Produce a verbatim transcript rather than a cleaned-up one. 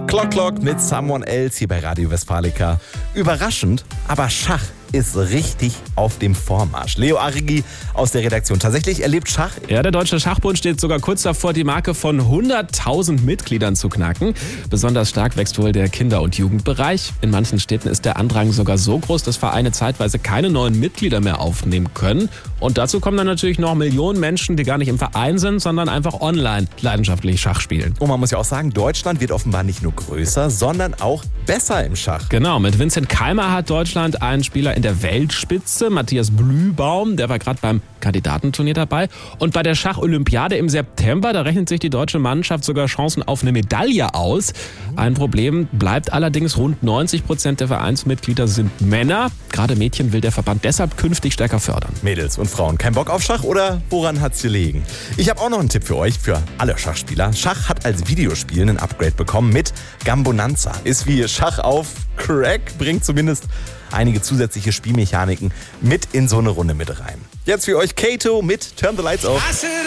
Clock Clock mit Someone Else hier bei Radio Westfalica. Überraschend, aber Schach ist richtig auf dem Vormarsch. Leo Arrighi aus der Redaktion. Tatsächlich erlebt Schach. Ja, der Deutsche Schachbund steht sogar kurz davor, die Marke von hunderttausend Mitgliedern zu knacken. Besonders stark wächst wohl der Kinder- und Jugendbereich. In manchen Städten ist der Andrang sogar so groß, dass Vereine zeitweise keine neuen Mitglieder mehr aufnehmen können. Und dazu kommen dann natürlich noch Millionen Menschen, die gar nicht im Verein sind, sondern einfach online leidenschaftlich Schach spielen. Und man muss ja auch sagen, Deutschland wird offenbar nicht nur größer, sondern auch besser im Schach. Genau, mit Vincent Keimer hat Deutschland einen Spieler in der Weltspitze, Matthias Blühbaum, der war gerade beim Kandidatenturnier dabei. Und bei der Schach-Olympiade im September, da rechnet sich die deutsche Mannschaft sogar Chancen auf eine Medaille aus. Ein Problem bleibt allerdings, rund neunzig Prozent der Vereinsmitglieder sind Männer. Gerade Mädchen will der Verband deshalb künftig stärker fördern. Mädels und Frauen, kein Bock auf Schach oder woran hat's gelegen? Ich habe auch noch einen Tipp für euch, für alle Schachspieler. Schach hat als Videospiel ein Upgrade bekommen mit Gambonanza. Ist wie Schach auf Crack, bringt zumindest einige zusätzliche Spielmechaniken mit in so eine Runde mit rein. Jetzt für euch Kato mit Turn the Lights Off.